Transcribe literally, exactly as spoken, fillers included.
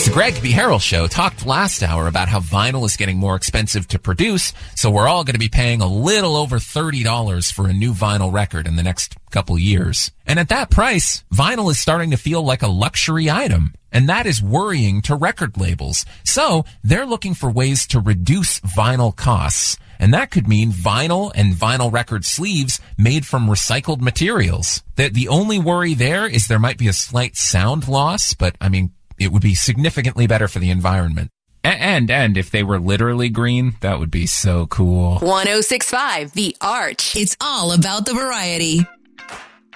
The Greg B. Harrell Show talked last hour about how vinyl is getting more expensive to produce, so we're all going to be paying a little over thirty dollars for a new vinyl record in the next couple years. And at that price, vinyl is starting to feel like a luxury item, and that is worrying to record labels. So they're looking for ways to reduce vinyl costs, and that could mean vinyl and vinyl record sleeves made from recycled materials. The, the only worry there is there might be a slight sound loss, but I mean, it would be significantly better for the environment. And, and if they were literally green, that would be so cool. one oh six point five The Arch. It's all about the variety.